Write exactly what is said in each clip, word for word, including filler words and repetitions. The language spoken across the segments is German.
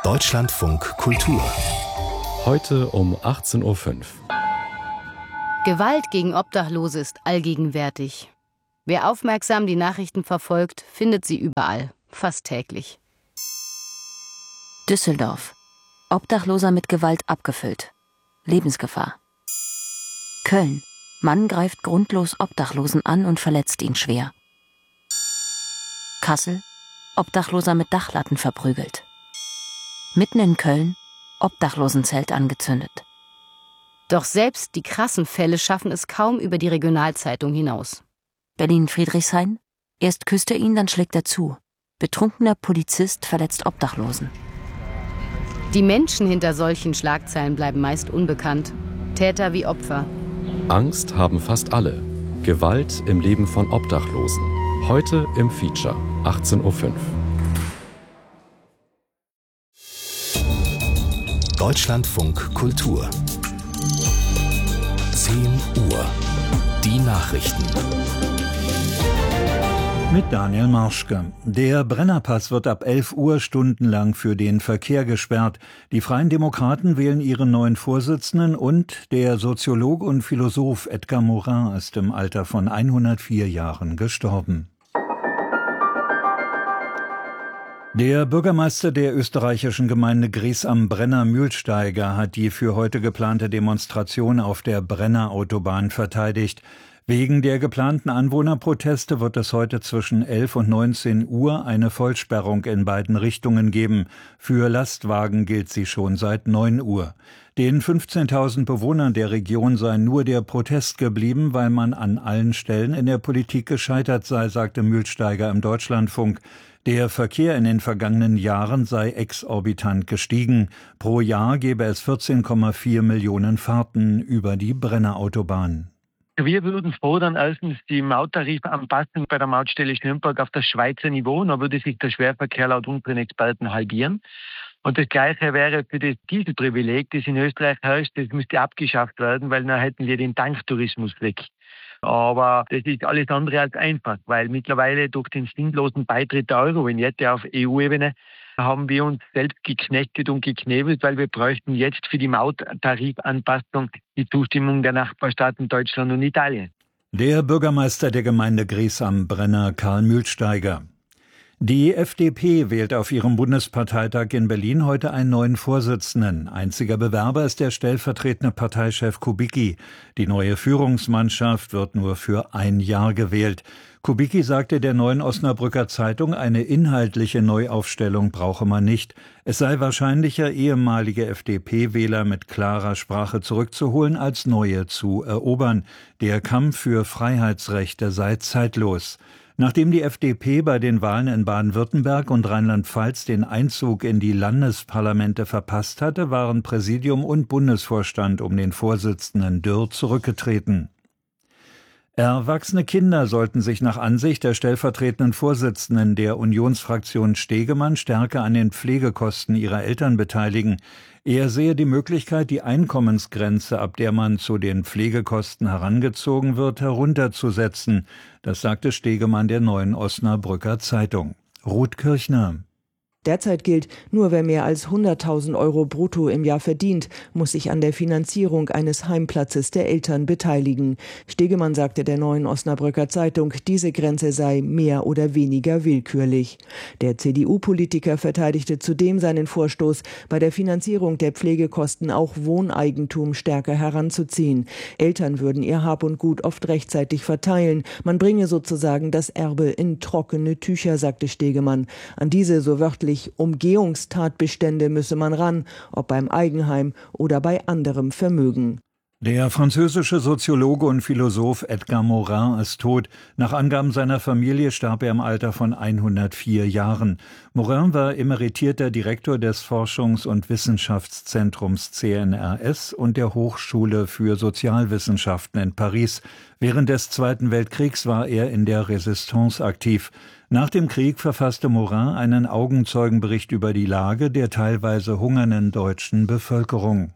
Deutschlandfunk Kultur. Heute um achtzehn Uhr fünf. Gewalt gegen Obdachlose ist allgegenwärtig. Wer aufmerksam die Nachrichten verfolgt, findet sie überall, fast täglich. Düsseldorf. Obdachloser mit Gewalt abgefüllt. Lebensgefahr. Köln. Mann greift grundlos Obdachlosen an und verletzt ihn schwer. Kassel. Obdachloser mit Dachlatten verprügelt. Mitten in Köln. Obdachlosenzelt angezündet. Doch selbst die krassen Fälle schaffen es kaum über die Regionalzeitung hinaus. Berlin-Friedrichshain. Erst küsst er ihn, dann schlägt er zu. Betrunkener Polizist verletzt Obdachlosen. Die Menschen hinter solchen Schlagzeilen bleiben meist unbekannt. Täter wie Opfer. Angst haben fast alle. Gewalt im Leben von Obdachlosen. Heute im Feature, achtzehn Uhr fünf. Deutschlandfunk Kultur. zehn Uhr. Die Nachrichten. Mit Daniel Marschke. Der Brennerpass wird ab elf Uhr stundenlang für den Verkehr gesperrt. Die Freien Demokraten wählen ihren neuen Vorsitzenden und der Soziologe und Philosoph Edgar Morin ist im Alter von hundertvier Jahren gestorben. Der Bürgermeister der österreichischen Gemeinde Gries am Brenner, Mühlsteiger, hat die für heute geplante Demonstration auf der Brenner-Autobahn verteidigt. Wegen der geplanten Anwohnerproteste wird es heute zwischen elf und neunzehn Uhr eine Vollsperrung in beiden Richtungen geben. Für Lastwagen gilt sie schon seit neun Uhr. Den fünfzehntausend Bewohnern der Region sei nur der Protest geblieben, weil man an allen Stellen in der Politik gescheitert sei, sagte Mühlsteiger im Deutschlandfunk. Der Verkehr in den vergangenen Jahren sei exorbitant gestiegen. Pro Jahr gebe es vierzehn Komma vier Millionen Fahrten über die Brennerautobahn. Wir würden fordern, erstens die Mauttarifanpassung bei der Mautstelle Schnürnberg auf das Schweizer Niveau. Dann würde sich der Schwerverkehr laut unseren Experten halbieren. Und das Gleiche wäre für das Dieselprivileg, das in Österreich herrscht, das müsste abgeschafft werden, weil dann hätten wir den Tanktourismus weg. Aber das ist alles andere als einfach, weil mittlerweile durch den sinnlosen Beitritt der Euro-Vignette auf E U-Ebene haben wir uns selbst geknechtet und geknebelt, weil wir bräuchten jetzt für die Mauttarifanpassung die Zustimmung der Nachbarstaaten Deutschland und Italien. Der Bürgermeister der Gemeinde Gries am Brenner, Karl Mühlsteiger. Die F D P wählt auf ihrem Bundesparteitag in Berlin heute einen neuen Vorsitzenden. Einziger Bewerber ist der stellvertretende Parteichef Kubicki. Die neue Führungsmannschaft wird nur für ein Jahr gewählt. Kubicki sagte der Neuen Osnabrücker Zeitung, eine inhaltliche Neuaufstellung brauche man nicht. Es sei wahrscheinlicher, ehemalige F D P-Wähler mit klarer Sprache zurückzuholen, als neue zu erobern. Der Kampf für Freiheitsrechte sei zeitlos. Nachdem die F D P bei den Wahlen in Baden-Württemberg und Rheinland-Pfalz den Einzug in die Landesparlamente verpasst hatte, waren Präsidium und Bundesvorstand um den Vorsitzenden Dürr zurückgetreten. Erwachsene Kinder sollten sich nach Ansicht der stellvertretenden Vorsitzenden der Unionsfraktion Stegemann stärker an den Pflegekosten ihrer Eltern beteiligen. Er sehe die Möglichkeit, die Einkommensgrenze, ab der man zu den Pflegekosten herangezogen wird, herunterzusetzen. Das sagte Stegemann der Neuen Osnabrücker Zeitung. Ruth Kirchner. Derzeit gilt, nur wer mehr als hunderttausend Euro brutto im Jahr verdient, muss sich an der Finanzierung eines Heimplatzes der Eltern beteiligen. Stegemann sagte der Neuen Osnabrücker Zeitung, diese Grenze sei mehr oder weniger willkürlich. Der C D U-Politiker verteidigte zudem seinen Vorstoß, bei der Finanzierung der Pflegekosten auch Wohneigentum stärker heranzuziehen. Eltern würden ihr Hab und Gut oft rechtzeitig verteilen. Man bringe sozusagen das Erbe in trockene Tücher, sagte Stegemann. An diese, so wörtlich, Umgehungstatbestände müsse man ran, ob beim Eigenheim oder bei anderem Vermögen. Der französische Soziologe und Philosoph Edgar Morin ist tot. Nach Angaben seiner Familie starb er im Alter von hundertvier Jahren. Morin war emeritierter Direktor des Forschungs- und Wissenschaftszentrums C N R S und der Hochschule für Sozialwissenschaften in Paris. Während des Zweiten Weltkriegs war er in der Resistance aktiv. Nach dem Krieg verfasste Morin einen Augenzeugenbericht über die Lage der teilweise hungernden deutschen Bevölkerung.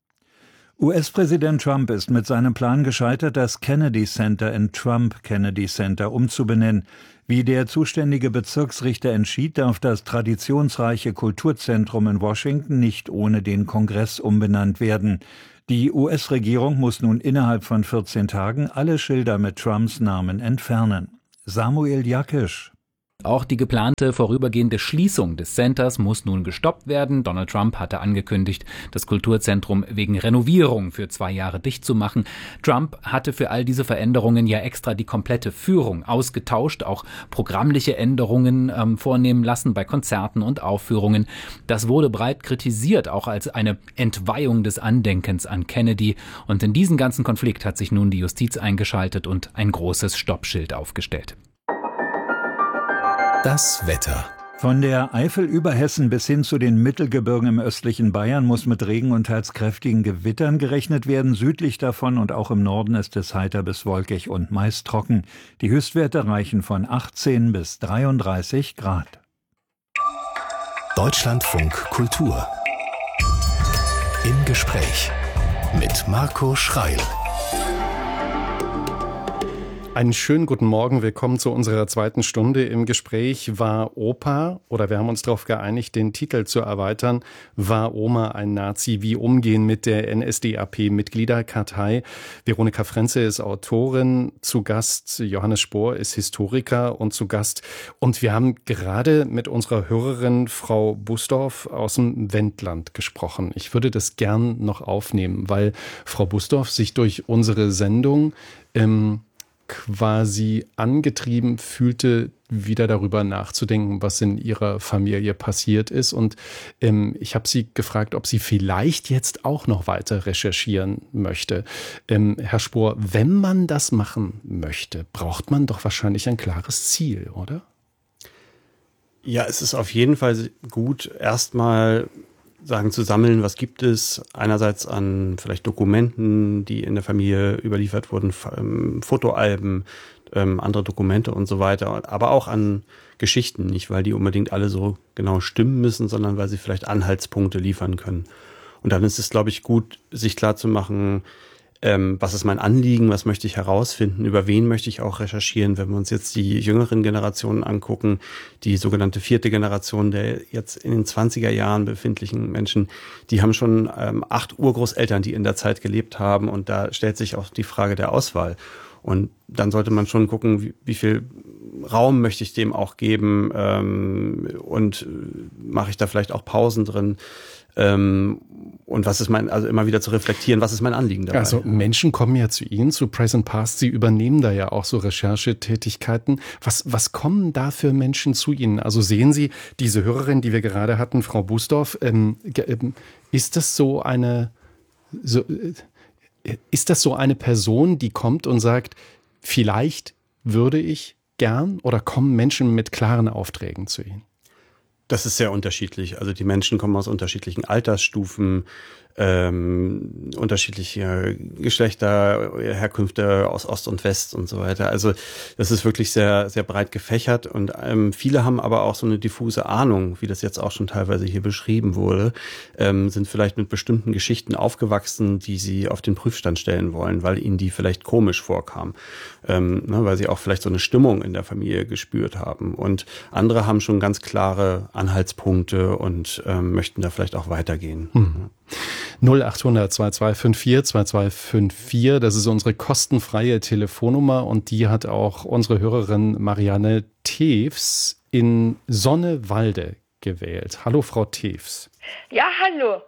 U S-Präsident Trump ist mit seinem Plan gescheitert, das Kennedy Center in Trump Kennedy Center umzubenennen. Wie der zuständige Bezirksrichter entschied, darf das traditionsreiche Kulturzentrum in Washington nicht ohne den Kongress umbenannt werden. Die U S-Regierung muss nun innerhalb von vierzehn Tagen alle Schilder mit Trumps Namen entfernen. Samuel Jakisch. Auch die geplante vorübergehende Schließung des Centers muss nun gestoppt werden. Donald Trump hatte angekündigt, das Kulturzentrum wegen Renovierung für zwei Jahre dicht zu machen. Trump hatte für all diese Veränderungen ja extra die komplette Führung ausgetauscht, auch programmliche Änderungen ähm, vornehmen lassen bei Konzerten und Aufführungen. Das wurde breit kritisiert, auch als eine Entweihung des Andenkens an Kennedy. Und in diesen ganzen Konflikt hat sich nun die Justiz eingeschaltet und ein großes Stoppschild aufgestellt. Das Wetter. Von der Eifel über Hessen bis hin zu den Mittelgebirgen im östlichen Bayern muss mit Regen und teils kräftigen Gewittern gerechnet werden. Südlich davon und auch im Norden ist es heiter bis wolkig und meist trocken. Die Höchstwerte reichen von achtzehn bis dreiunddreißig Grad. Deutschlandfunk Kultur. Im Gespräch mit Marco Schreil. Einen schönen guten Morgen, willkommen zu unserer zweiten Stunde. Im Gespräch war Opa, oder wir haben uns darauf geeinigt, den Titel zu erweitern, war Oma ein Nazi? Wie umgehen mit der N S D A P-Mitgliederkartei? Veronika Frenze ist Autorin, zu Gast Johannes Spohr ist Historiker und zu Gast. Und wir haben gerade mit unserer Hörerin Frau Busdorf aus dem Wendland gesprochen. Ich würde das gern noch aufnehmen, weil Frau Busdorf sich durch unsere Sendung ähm, quasi angetrieben fühlte, wieder darüber nachzudenken, was in ihrer Familie passiert ist. Und ähm, ich habe sie gefragt, ob sie vielleicht jetzt auch noch weiter recherchieren möchte. Ähm, Herr Spohr, wenn man das machen möchte, braucht man doch wahrscheinlich ein klares Ziel, oder? Ja, es ist auf jeden Fall gut, erstmal sagen zu sammeln, was gibt es einerseits an vielleicht Dokumenten, die in der Familie überliefert wurden, ähm, Fotoalben, ähm, andere Dokumente und so weiter, aber auch an Geschichten, nicht weil die unbedingt alle so genau stimmen müssen, sondern weil sie vielleicht Anhaltspunkte liefern können. Und dann ist es, glaube ich, gut, sich klarzumachen, Ähm, was ist mein Anliegen, was möchte ich herausfinden, über wen möchte ich auch recherchieren. Wenn wir uns jetzt die jüngeren Generationen angucken, die sogenannte vierte Generation der jetzt in den zwanziger Jahren befindlichen Menschen, die haben schon ähm, acht Urgroßeltern, die in der Zeit gelebt haben, und da stellt sich auch die Frage der Auswahl. Und dann sollte man schon gucken, wie, wie viel Raum möchte ich dem auch geben, ähm, und mache ich da vielleicht auch Pausen drin. Ähm, und was ist mein, also immer wieder zu reflektieren, was ist mein Anliegen dabei? Also Menschen kommen ja zu Ihnen, zu Present Past, Sie übernehmen da ja auch so Recherchetätigkeiten. Was, was kommen da für Menschen zu Ihnen? Also sehen Sie diese Hörerin, die wir gerade hatten, Frau Busdorf, ähm, ist das so eine, so, ist das so eine Person, die kommt und sagt, vielleicht würde ich gern, oder kommen Menschen mit klaren Aufträgen zu Ihnen? Das ist sehr unterschiedlich. Also die Menschen kommen aus unterschiedlichen Altersstufen, ähm, unterschiedliche Geschlechter, Herkünfte aus Ost und West und so weiter. Also das ist wirklich sehr, sehr breit gefächert, und ähm, viele haben aber auch so eine diffuse Ahnung, wie das jetzt auch schon teilweise hier beschrieben wurde, ähm, sind vielleicht mit bestimmten Geschichten aufgewachsen, die sie auf den Prüfstand stellen wollen, weil ihnen die vielleicht komisch vorkamen, ähm, ne, weil sie auch vielleicht so eine Stimmung in der Familie gespürt haben. Und andere haben schon ganz klare Anhaltspunkte und ähm, möchten da vielleicht auch weitergehen. Hm. null achthundert zweiundzwanzig vierundundzwanzig zweiundzwanzig, das ist unsere kostenfreie Telefonnummer, und die hat auch unsere Hörerin Marianne Tews in Sonnewalde gewählt. Hallo, Frau Tews. Ja, hallo.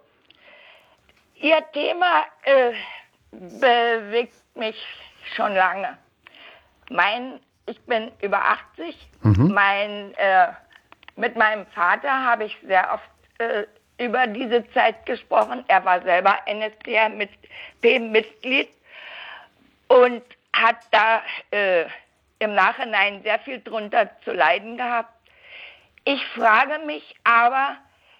Ihr Thema äh, bewegt mich schon lange. Mein, ich bin über achtzig. Mhm. Mein, äh, mit meinem Vater habe ich sehr oft äh, über diese Zeit gesprochen. Er war selber N S D A P-Mitglied und hat da äh, im Nachhinein sehr viel drunter zu leiden gehabt. Ich frage mich aber,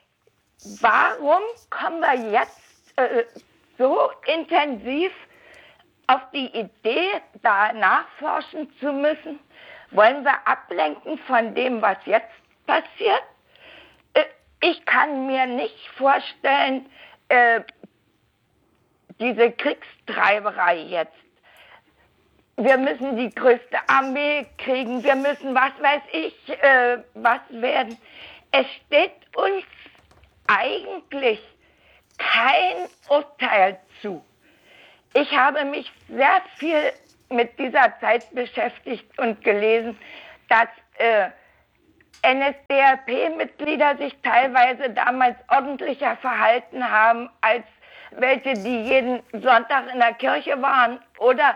warum kommen wir jetzt äh, so intensiv auf die Idee, da nachforschen zu müssen? Wollen wir ablenken von dem, was jetzt passiert? Ich kann mir nicht vorstellen, äh, diese Kriegstreiberei jetzt. wir müssen die größte Armee kriegen, wir müssen was weiß ich äh, was werden. Es steht uns eigentlich kein Urteil zu. Ich habe mich sehr viel mit dieser Zeit beschäftigt und gelesen, dass äh, N S D A P-Mitglieder sich teilweise damals ordentlicher verhalten haben, als welche, die jeden Sonntag in der Kirche waren. Oder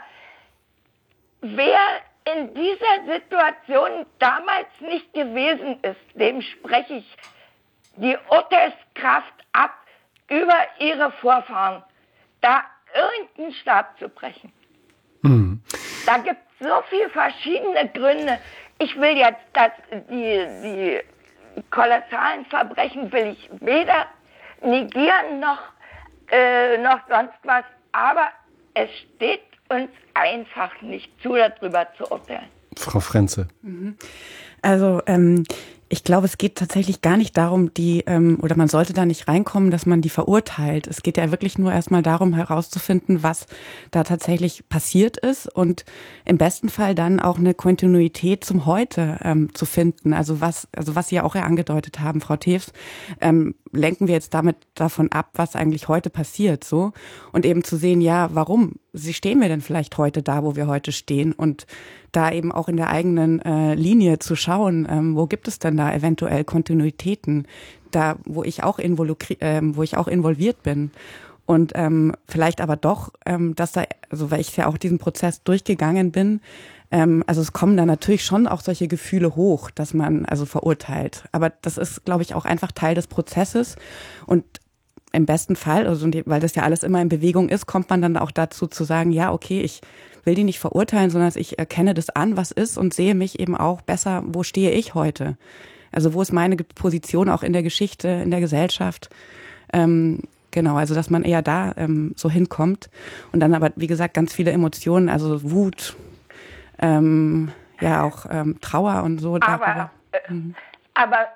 wer in dieser Situation damals nicht gewesen ist, dem spreche ich die Urteilskraft ab, über ihre Vorfahren da irgendeinen Stab zu brechen. Mhm. Da gibt es so viele verschiedene Gründe. Ich will jetzt, dass die, die kolossalen Verbrechen will ich weder negieren noch, äh, noch sonst was, aber es steht uns einfach nicht zu, darüber zu urteilen. Frau Frenze. Also ähm, ich glaube, es geht tatsächlich gar nicht darum, die ähm, oder man sollte da nicht reinkommen, dass man die verurteilt. Es geht ja wirklich nur erstmal darum, herauszufinden, was da tatsächlich passiert ist und im besten Fall dann auch eine Kontinuität zum Heute ähm, zu finden. Also was, also was Sie ja auch ja angedeutet haben, Frau Tews, ähm, lenken wir jetzt damit davon ab, was eigentlich heute passiert, so und eben zu sehen, ja, warum stehen wir denn vielleicht heute da, wo wir heute stehen und da eben auch in der eigenen äh, Linie zu schauen, ähm, wo gibt es denn da eventuell Kontinuitäten, da wo ich auch involukri- äh, wo ich auch involviert bin und ähm, vielleicht aber doch, ähm, dass da, also weil ich ja auch diesen Prozess durchgegangen bin, ähm, also es kommen da natürlich schon auch solche Gefühle hoch, dass man also verurteilt, aber das ist, glaube ich, auch einfach Teil des Prozesses und im besten Fall, also weil das ja alles immer in Bewegung ist, kommt man dann auch dazu zu sagen, ja, okay, ich will die nicht verurteilen, sondern ich erkenne das an, was ist und sehe mich eben auch besser, wo stehe ich heute? Also wo ist meine Position auch in der Geschichte, in der Gesellschaft? Ähm, genau, also dass man eher da ähm, so hinkommt und dann aber, wie gesagt, ganz viele Emotionen, also Wut, ähm, ja auch ähm, Trauer und so. Aber, äh, mhm. aber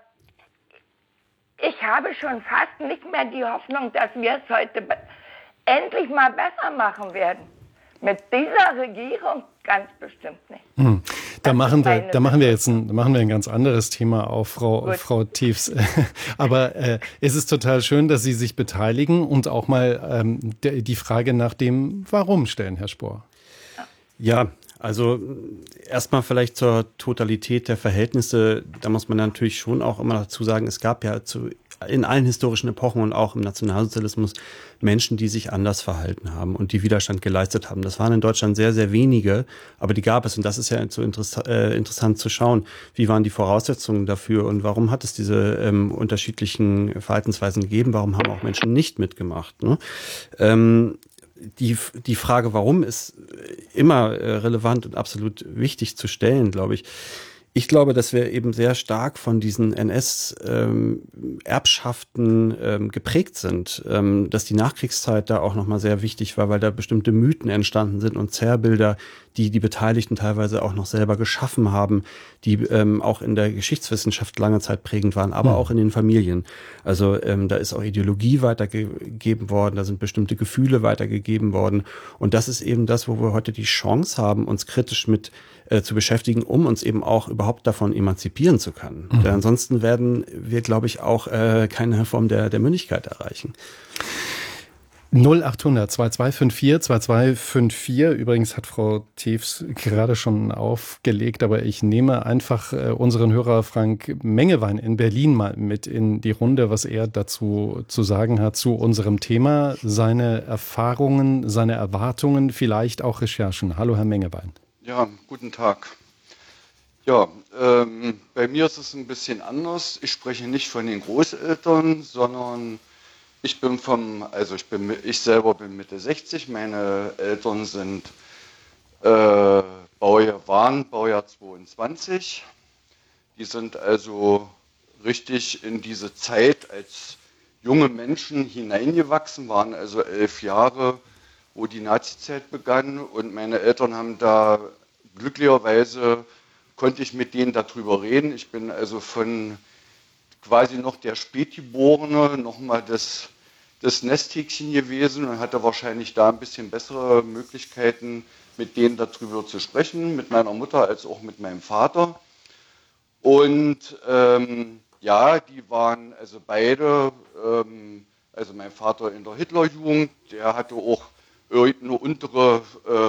ich habe schon fast nicht mehr die Hoffnung, dass wir es heute be- endlich mal besser machen werden. Mit dieser Regierung ganz bestimmt nicht. Hm. Da machen wir, da machen wir jetzt ein, da machen wir ein ganz anderes Thema auf, Frau, Frau Tews. Aber äh, es ist total schön, dass Sie sich beteiligen und auch mal ähm, de, die Frage nach dem Warum stellen, Herr Spohr. Ja, also erstmal vielleicht zur Totalität der Verhältnisse. Da muss man natürlich schon auch immer dazu sagen, es gab ja zu, in allen historischen Epochen und auch im Nationalsozialismus Menschen, die sich anders verhalten haben und die Widerstand geleistet haben. Das waren in Deutschland sehr, sehr wenige, aber die gab es. Und das ist ja so interess- äh, interessant zu schauen, wie waren die Voraussetzungen dafür und warum hat es diese ähm, unterschiedlichen Verhaltensweisen gegeben? Warum haben auch Menschen nicht mitgemacht? Ne? Ähm, Die, die Frage, warum, ist immer relevant und absolut wichtig zu stellen, glaube ich. Ich glaube, dass wir eben sehr stark von diesen N S-Erbschaften ähm, ähm, geprägt sind, ähm, dass die Nachkriegszeit da auch nochmal sehr wichtig war, weil da bestimmte Mythen entstanden sind und Zerrbilder, die die Beteiligten teilweise auch noch selber geschaffen haben, die ähm, auch in der Geschichtswissenschaft lange Zeit prägend waren, aber mhm. auch in den Familien. Also ähm, da ist auch Ideologie weitergegeben worden, da sind bestimmte Gefühle weitergegeben worden und das ist eben das, wo wir heute die Chance haben, uns kritisch mit äh, zu beschäftigen, um uns eben auch überhaupt davon emanzipieren zu können. Mhm. Denn ansonsten werden wir, glaube ich, auch äh, keine Form der, der Mündigkeit erreichen. null achthundert zwei zwei fünf vier zwei zwei fünf vier. Übrigens hat Frau Tews gerade schon aufgelegt, aber ich nehme einfach äh, unseren Hörer Frank Mengewein in Berlin mal mit in die Runde, was er dazu zu sagen hat zu unserem Thema, seine Erfahrungen, seine Erwartungen, vielleicht auch Recherchen. Hallo, Herr Mengewein. Ja, guten Tag. Ja, ähm, bei mir ist es ein bisschen anders. Ich spreche nicht von den Großeltern, sondern ich bin vom, also ich bin, ich selber bin Mitte sechzig, meine Eltern sind äh, Baujahr, waren Baujahr zweiundzwanzig. Die sind also richtig in diese Zeit als junge Menschen hineingewachsen, waren also elf Jahre, wo die Nazizeit begann und meine Eltern haben da glücklicherweise, konnte ich mit denen darüber reden. Ich bin also von quasi noch der Spätgeborene, nochmal das das Nesthäkchen gewesen und hatte wahrscheinlich da ein bisschen bessere Möglichkeiten, mit denen darüber zu sprechen, mit meiner Mutter als auch mit meinem Vater. Und ähm, ja, die waren also beide, ähm, also mein Vater in der Hitlerjugend, der hatte auch irgendeine untere,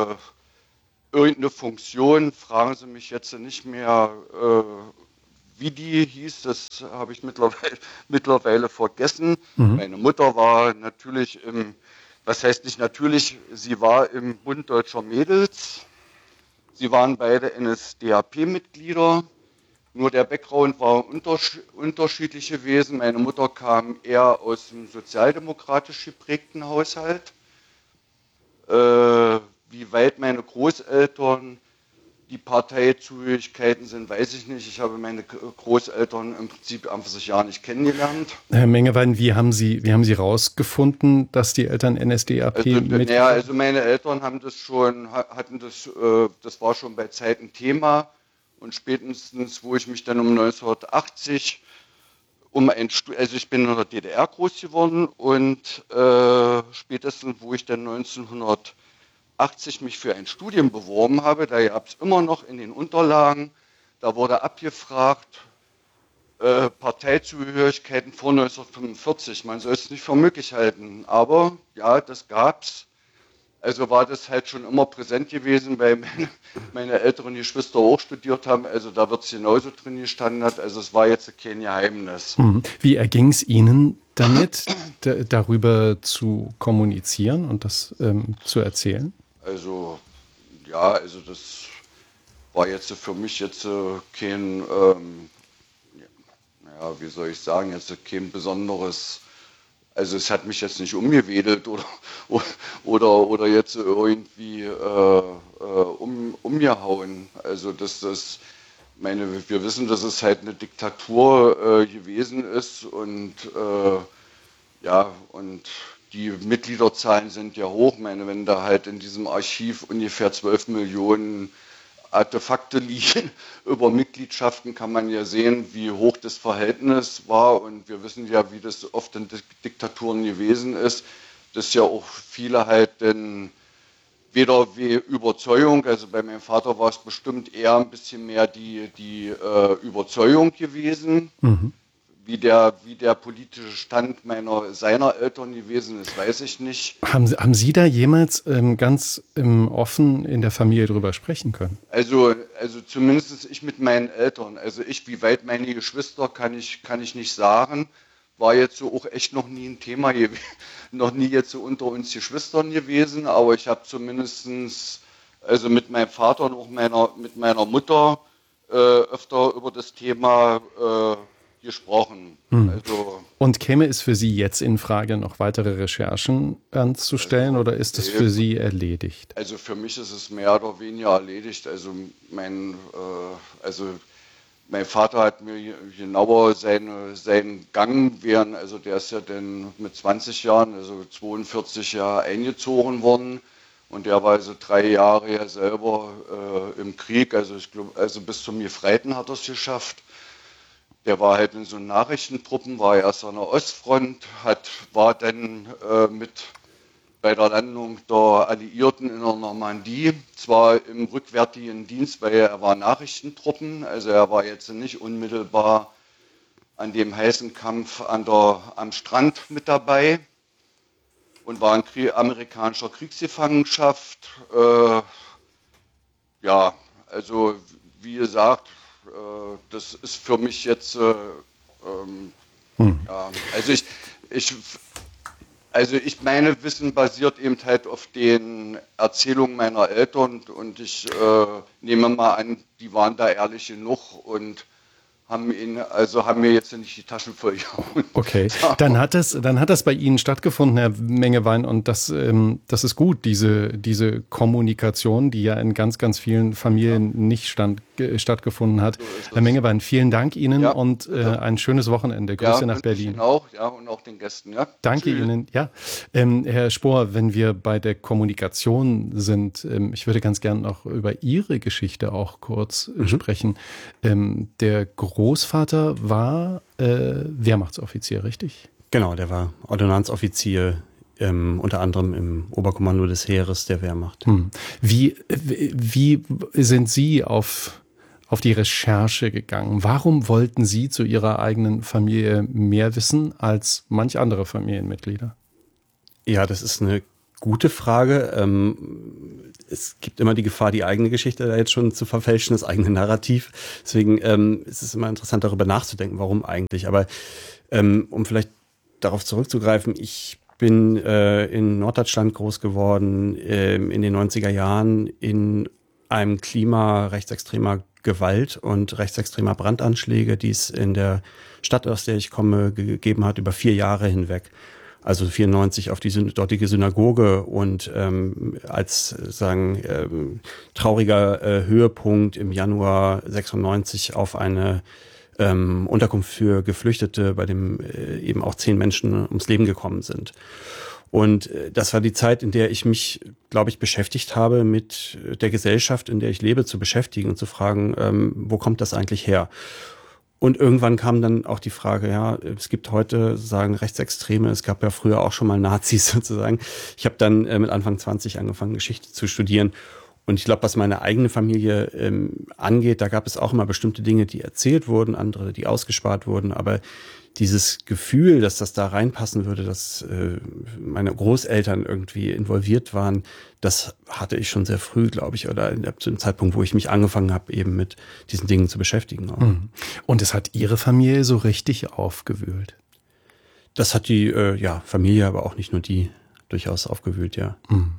äh, irgendeine Funktion, fragen Sie mich jetzt nicht mehr, äh, wie die hieß, das habe ich mittlerweile, mittlerweile vergessen. Mhm. Meine Mutter war natürlich im, was heißt nicht natürlich, sie war im Bund Deutscher Mädels. Sie waren beide N S D A P-Mitglieder. Nur der Background war untersch- unterschiedlich gewesen. Meine Mutter kam eher aus einem sozialdemokratisch geprägten Haushalt. Äh, wie weit meine Großeltern die Parteizugehörigkeiten sind, weiß ich nicht. Ich habe meine Großeltern im Prinzip einfach sich ja nicht kennengelernt. Herr Mengewein, wie haben Sie, wie haben Sie rausgefunden, dass die Eltern N S D A P also, mit? Ja, also meine Eltern haben das schon, hatten das, äh, das war schon bei Zeiten Thema. Und spätestens, wo ich mich dann um neunzehnhundertachtzig, um ein, also ich bin in der D D R groß geworden und äh, spätestens, wo ich dann neunzehnhundertachtzig mich für ein Studium beworben habe, da gab es immer noch in den Unterlagen, da wurde abgefragt, äh, Parteizugehörigkeiten vor neunzehnhundertfünfundvierzig. Man soll es nicht für möglich halten, aber ja, das gab's. Also war das halt schon immer präsent gewesen, weil meine, meine älteren Geschwister auch studiert haben. Also da wird es genauso drin gestanden. Hat. Also es war jetzt kein Geheimnis. Wie erging es Ihnen damit, d- darüber zu kommunizieren und das ähm, zu erzählen? Also ja, also das war jetzt für mich jetzt kein, ähm, ja, wie soll ich sagen, jetzt kein besonderes. Also es hat mich jetzt nicht umgewedelt oder, oder, oder jetzt irgendwie äh, um, umgehauen. Also dass das, meine, wir wissen, dass es halt eine Diktatur äh, gewesen ist und äh, ja, und die Mitgliederzahlen sind ja hoch. Ich meine, wenn da halt in diesem Archiv ungefähr zwölf Millionen Artefakte liegen über Mitgliedschaften, kann man ja sehen, wie hoch das Verhältnis war. Und wir wissen ja, wie das oft in Diktaturen gewesen ist, dass ja auch viele halt denn weder wie Überzeugung, also bei meinem Vater war es bestimmt eher ein bisschen mehr die, die äh, Überzeugung gewesen. Mhm. Wie der, wie der politische Stand meiner, seiner Eltern gewesen ist, weiß ich nicht. Haben, haben Sie da jemals ähm, ganz ähm, offen in der Familie drüber sprechen können? Also, also zumindest ich mit meinen Eltern. Also ich, wie weit meine Geschwister, kann ich, kann ich nicht sagen. War jetzt so auch echt noch nie ein Thema, noch nie jetzt so unter uns Geschwistern gewesen. Aber ich habe zumindest, also mit meinem Vater und auch meiner, mit meiner Mutter äh, öfter über das Thema äh, gesprochen. Hm. Also, und käme es für Sie jetzt in Frage, noch weitere Recherchen anzustellen also, oder ist es nee, für Sie erledigt? Also für mich ist es mehr oder weniger erledigt. Also mein, äh, also mein Vater hat mir genauer seine, seinen Gang während, also der ist ja dann mit zwanzig Jahren, also zweiundvierzig Jahre eingezogen worden. Und der war also drei Jahre ja selber äh, im Krieg, also ich glaube, also bis zum Gefreiten hat er es geschafft. Der war halt in so Nachrichtentruppen, war erst an der Ostfront, hat, war dann äh, mit bei der Landung der Alliierten in der Normandie, zwar im rückwärtigen Dienst, weil er war Nachrichtentruppen, also er war jetzt nicht unmittelbar an dem heißen Kampf an der, am Strand mit dabei und war in Krieg, amerikanischer Kriegsgefangenschaft. Äh, ja, also wie gesagt, das ist für mich jetzt, äh, ähm, hm. ja, also ich, ich, also ich meine Wissen basiert eben halt auf den Erzählungen meiner Eltern und ich äh, nehme mal an, die waren da ehrlich genug und haben ihn, also haben mir jetzt nicht die Taschen voll gehauen. Okay, dann hat das, dann hat das bei Ihnen stattgefunden, Herr Mengewein, und das, ähm, das ist gut, diese, diese Kommunikation, die ja in ganz, ganz vielen Familien ja. nicht stand, ge, stattgefunden hat. So Herr Mengewein, vielen Dank Ihnen ja, und äh, ein schönes Wochenende. Grüße ja, nach Berlin. Ihnen auch, ja, und auch den Gästen, ja. Danke Tschüss. Ihnen, ja. Ähm, Herr Spohr, wenn wir bei der Kommunikation sind, ähm, ich würde ganz gerne noch über Ihre Geschichte auch kurz mhm. sprechen. Ähm, der Großvater war äh, Wehrmachtsoffizier, richtig? Genau, der war Ordonnanzoffizier, ähm, unter anderem im Oberkommando des Heeres der Wehrmacht. Hm. Wie, wie sind Sie auf, auf die Recherche gegangen? Warum wollten Sie zu Ihrer eigenen Familie mehr wissen als manch andere Familienmitglieder? Ja, das ist eine gute Frage. Ähm, es gibt immer die Gefahr, die eigene Geschichte da jetzt schon zu verfälschen, das eigene Narrativ. Deswegen ähm, ist es immer interessant, darüber nachzudenken, warum eigentlich. Aber ähm, um vielleicht darauf zurückzugreifen, ich bin äh, in Norddeutschland groß geworden, äh, in den neunziger Jahren in einem Klima rechtsextremer Gewalt und rechtsextremer Brandanschläge, die es in der Stadt, aus der ich komme, gegeben hat, über vier Jahre hinweg. Also vierundneunzig auf die dortige Synagoge und ähm, als sagen ähm, trauriger äh, Höhepunkt im Januar sechsundneunzig auf eine ähm, Unterkunft für Geflüchtete, bei dem äh, eben auch zehn Menschen ums Leben gekommen sind. Und äh, das war die Zeit, in der ich mich, glaube ich, beschäftigt habe, mit der Gesellschaft, in der ich lebe, zu beschäftigen und zu fragen, ähm, wo kommt das eigentlich her? Und irgendwann kam dann auch die Frage, ja, es gibt heute sagen Rechtsextreme, es gab ja früher auch schon mal Nazis sozusagen. Ich habe dann äh, mit Anfang zwanzig angefangen, Geschichte zu studieren. Und ich glaube, was meine eigene Familie ähm, angeht, da gab es auch immer bestimmte Dinge, die erzählt wurden, andere, die ausgespart wurden. Aber dieses Gefühl, dass das da reinpassen würde, dass äh, meine Großeltern irgendwie involviert waren, das hatte ich schon sehr früh, glaube ich, oder zu dem Zeitpunkt, wo ich mich angefangen habe, eben mit diesen Dingen zu beschäftigen. Auch. Und es hat Ihre Familie so richtig aufgewühlt? Das hat die äh, ja, Familie, aber auch nicht nur die, durchaus aufgewühlt, ja. Mhm.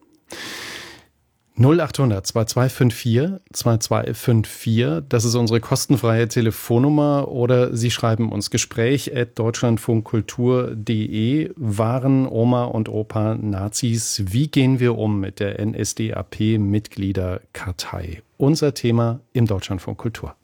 null achthundert zwei zwei fünf vier zwei zwei fünf vier, das ist unsere kostenfreie Telefonnummer, oder Sie schreiben uns Gespräch at deutschlandfunkkultur punkt de. Waren Oma und Opa Nazis? Wie gehen wir um mit der N S D A P-Mitgliederkartei? Unser Thema im Deutschlandfunk Kultur.